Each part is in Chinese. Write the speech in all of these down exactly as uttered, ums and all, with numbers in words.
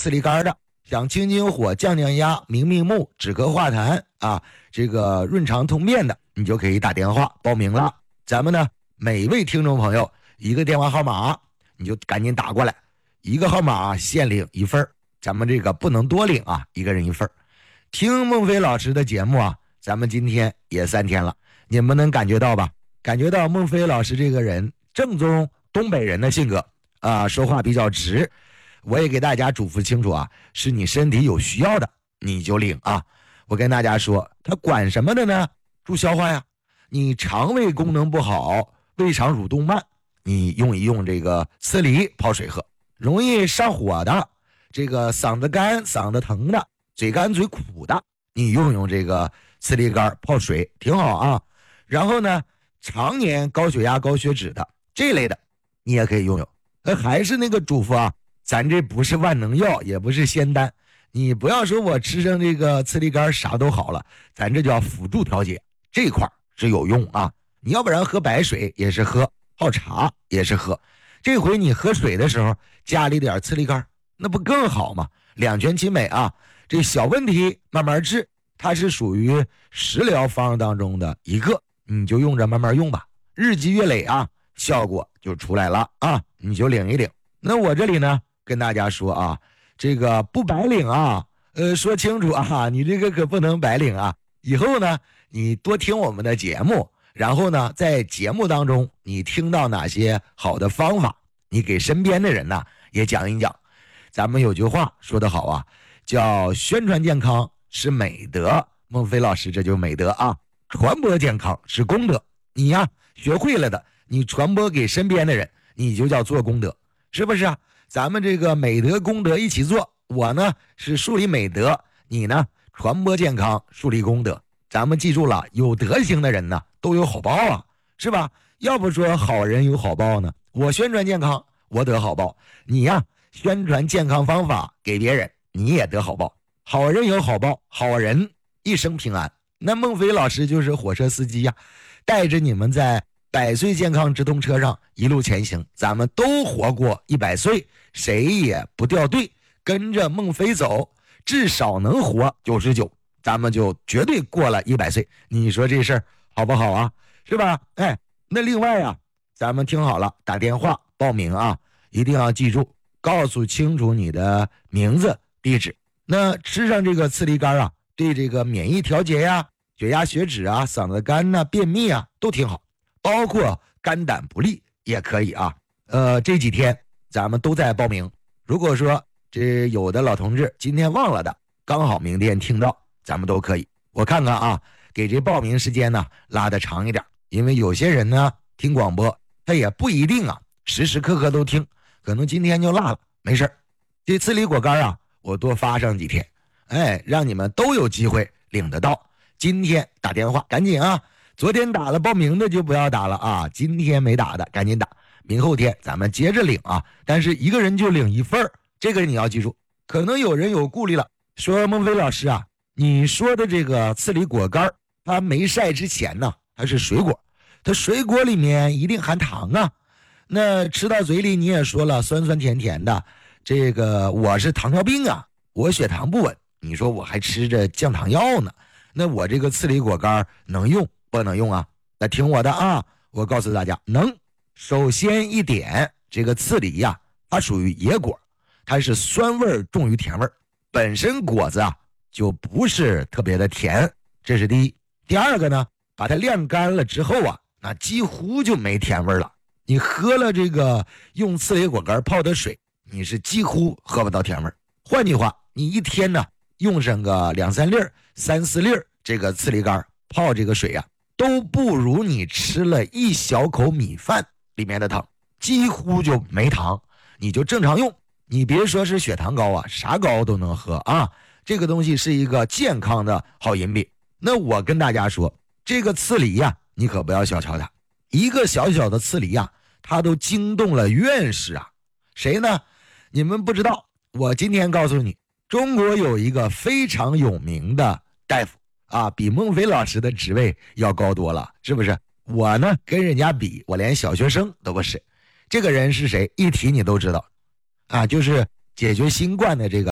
刺梨肝的，想清清火、降降压、明明目、止咳化痰啊，这个润肠通便的，你就可以打电话报名了。咱们呢，每位听众朋友一个电话号码，你就赶紧打过来，一个号码限领一份，咱们这个不能多领啊，一个人一份。听孟非老师的节目啊，咱们今天也三天了，你们能感觉到吧？感觉到孟非老师这个人正宗东北人的性格啊，说话比较直。我也给大家嘱咐清楚啊，是你身体有需要的你就领啊。我跟大家说，他管什么的呢？助消化呀。你肠胃功能不好，胃肠蠕动慢，你用一用这个刺梨泡水喝。容易上火的，这个嗓子干嗓子疼的，嘴干嘴苦的，你用用这个刺梨干泡水挺好啊。然后呢，常年高血压高血脂的这类的你也可以用用。那还是那个嘱咐啊，咱这不是万能药，也不是仙丹，你不要说我吃上这个刺梨干啥都好了，咱这叫辅助调节，这块是有用啊。你要不然喝白水也是喝，泡茶也是喝，这回你喝水的时候加了一点刺梨干，那不更好吗？两全其美啊。这小问题慢慢治，它是属于食疗方当中的一个，你就用着慢慢用吧，日积月累啊，效果就出来了啊，你就领一领。那我这里呢跟大家说啊，这个不白领啊，呃，说清楚啊，你这个可不能白领啊。以后呢，你多听我们的节目，然后呢，在节目当中你听到哪些好的方法，你给身边的人呢也讲一讲。咱们有句话说得好啊，叫宣传健康是美德，孟非老师这就美德啊。传播健康是功德，你呀学会了的，你传播给身边的人，你就叫做功德，是不是啊？咱们这个美德功德一起做，我呢是树立美德，你呢传播健康，树立功德。咱们记住了，有德行的人呢都有好报啊，是吧？要不说好人有好报呢，我宣传健康，我得好报，你呀宣传健康方法给别人，你也得好报。好人有好报，好人一生平安。那孟非老师就是火车司机呀、啊，带着你们在百岁健康直通车上一路前行，咱们都活过一百岁，谁也不掉队，跟着孟非走，至少能活九十九，咱们就绝对过了一百岁。你说这事儿好不好啊？是吧？哎，那另外啊，咱们听好了，打电话报名啊，一定要记住，告诉清楚你的名字、地址。那吃上这个刺梨干啊，对这个免疫调节呀、血压、血脂啊、嗓子干呐、便秘啊都挺好，包括肝胆不利也可以啊。呃，这几天咱们都在报名。如果说这有的老同志今天忘了的，刚好明天听到，咱们都可以。我看看啊，给这报名时间呢拉得长一点，因为有些人呢听广播，他也不一定啊时时刻刻都听，可能今天就落了，没事。这刺梨果干啊，我多发上几天，哎，让你们都有机会领得到。今天打电话赶紧啊，昨天打了报名的就不要打了啊，今天没打的赶紧打，明后天咱们接着领啊，但是一个人就领一份，这个你要记住。可能有人有顾虑了，说孟非老师啊，你说的这个刺梨果干它没晒之前呢，它是水果，它水果里面一定含糖啊，那吃到嘴里你也说了酸酸甜甜的，这个我是糖尿病啊，我血糖不稳，你说我还吃着降糖药呢，那我这个刺梨果干能用不能用啊？那听我的啊，我告诉大家能。首先一点，这个刺梨呀、啊，它属于野果，它是酸味重于甜味，本身果子啊就不是特别的甜，这是第一。第二个呢，把它晾干了之后啊，那几乎就没甜味了。你喝了这个用刺梨果干泡的水，你是几乎喝不到甜味。换句话，你一天呢用上个两三粒三四粒这个刺梨干泡这个水啊，都不如你吃了一小口米饭里面的糖，几乎就没糖，你就正常用。你别说是血糖高啊，啥高都能喝啊，这个东西是一个健康的好饮品。那我跟大家说，这个刺梨呀、啊，你可不要小瞧它，一个小小的刺梨呀、啊，它都惊动了院士啊。谁呢？你们不知道，我今天告诉你，中国有一个非常有名的大夫啊，比孟非老师的职位要高多了，是不是？我呢跟人家比，我连小学生都不是。这个人是谁？一提你都知道啊，就是解决新冠的这个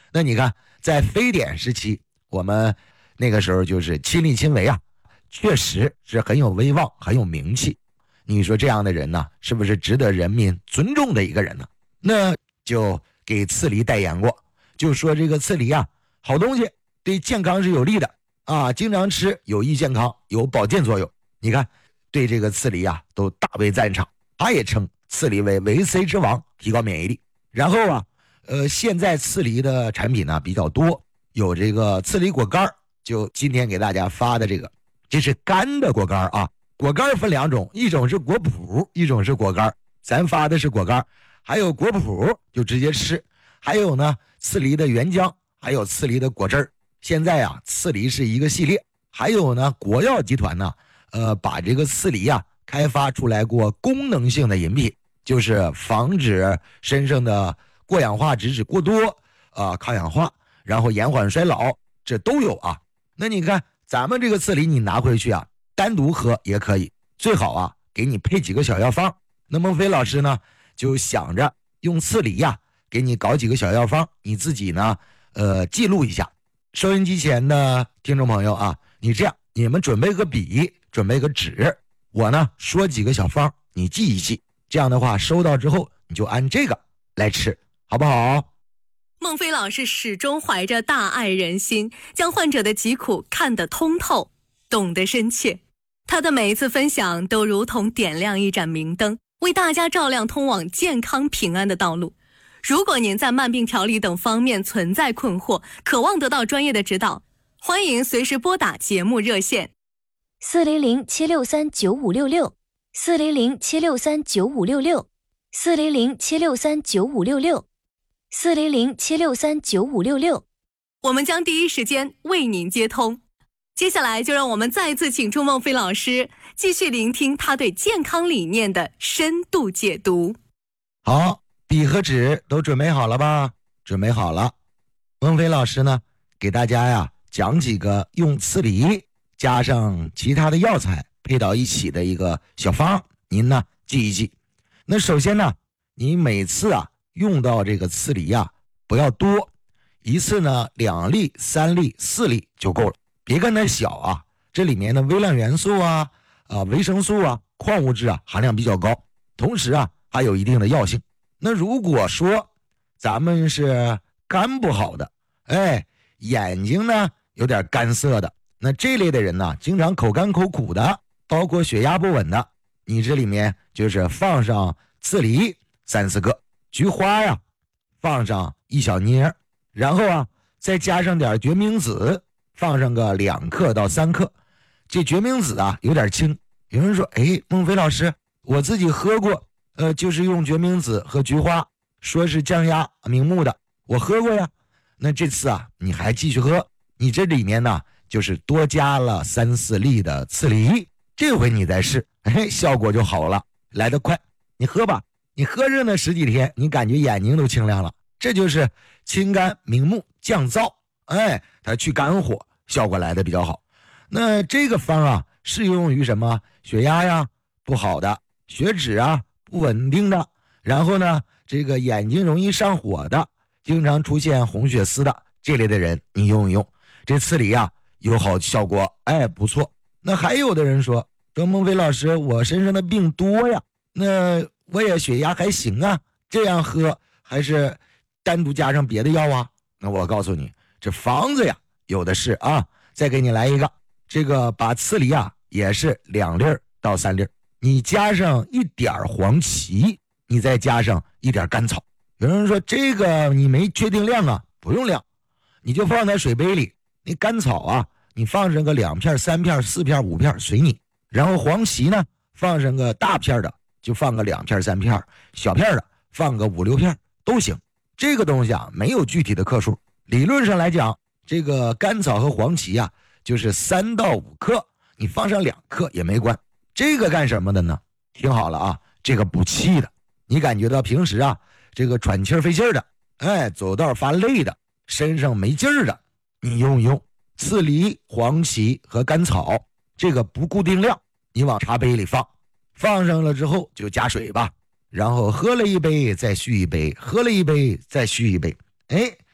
那你看在非典时期，我们那个时候就是亲力亲为啊，确实是很有威望很有名气。你说这样的人呢，是不是值得人民尊重的一个人呢？那就给刺梨代言过，就说这个刺梨啊好东西，对健康是有利的啊，经常吃有益健康，有保健作用。你看对这个刺梨啊都大为赞赏，他也称刺梨为维 C 之王，提高免疫力。然后啊呃，现在刺梨的产品呢比较多，有这个刺梨果干，就今天给大家发的这个，这是干的果干啊。果干分两种，一种是果脯，一种是果干。咱发的是果干，还有果脯就直接吃，还有呢刺梨的原浆，还有刺梨的果汁儿。现在啊刺梨是一个系列，还有呢国药集团呢呃把这个刺梨啊开发出来过功能性的饮品，就是防止身上的过氧化脂质过多啊、呃、抗氧化，然后延缓衰老，这都有啊。那你看咱们这个刺梨你拿回去啊单独喝也可以，最好啊给你配几个小药方。那孟非老师呢就想着用刺梨呀、啊、给你搞几个小药方，你自己呢呃记录一下。收音机前的听众朋友啊，你这样，你们准备个笔，准备个纸，我呢说几个小方，你记一记，这样的话收到之后你就按这个来吃，好不好？ 孟非老师始终怀着大爱人心，将患者的疾苦看得通透，懂得深切。他的每一次分享都如同点亮一盏明灯，为大家照亮通往健康平安的道路。如果您在慢病调理等方面存在困惑，渴望得到专业的指导，欢迎随时拨打节目热线四零零七六三九五六六四零零七六三九五六六四零零七六三九五六六四零零七六三九五六六， 我们将第一时间为您接通。接下来就让我们再次请出孟非老师，继续聆听他对健康理念的深度解读。 好，笔和纸都准备好了吧？准备好了。孟非老师呢给大家呀讲几个用刺梨加上其他的药材配到一起的一个小方，您呢记一记。那首先呢，你每次啊用到这个刺梨啊不要多，一次呢两粒三粒四粒就够了，别看它小啊，这里面的微量元素啊啊维生素啊矿物质啊含量比较高，同时啊还有一定的药性。那如果说咱们是肝不好的，哎，眼睛呢有点干涩的，那这类的人呢经常口干口苦的，包括血压不稳的，你这里面就是放上刺梨三四个，菊花呀放上一小捏，然后啊再加上点决明子，放上个两克到三克。这决明子啊有点轻，有人说哎，孟非老师我自己喝过，呃就是用决明子和菊花，说是降压明目的，我喝过呀。那这次啊你还继续喝，你这里面呢就是多加了三四粒的刺梨，这回你再试，哎，效果就好了，来得快。你喝吧，你喝着呢十几天，你感觉眼睛都清亮了，这就是清肝明目降燥，哎，它去肝火，效果来的比较好。那这个方啊适用于什么？血压呀不好的，血脂啊不稳定的，然后呢这个眼睛容易上火的，经常出现红血丝的这类的人，你用一用这刺梨啊有好效果，哎，不错。那还有的人说说孟非老师我身上的病多呀，那我也血压还行啊，这样喝还是单独加上别的药啊？那我告诉你，这方子呀有的是啊。再给你来一个，这个把刺梨啊也是两粒到三粒，你加上一点黄芪，你再加上一点甘草。有人说这个你没确定量啊，不用量，你就放在水杯里，那甘草啊你放上个两片三片四片五片随你，然后黄芪呢放上个大片的就放个两片三片，小片的放个五六片都行。这个东西啊没有具体的克数，理论上来讲这个甘草和黄芪啊就是三到五克，你放上两克也没关。这个干什么的呢？听好了啊，这个补气的，你感觉到平时啊这个喘气费劲的，哎，走道发累的，身上没劲儿的，你用一用刺梨黄芪和甘草，这个不固定量，你往茶杯里放，放上了之后就加水吧，然后喝了一杯再续一杯，喝了一杯再续一杯，哎，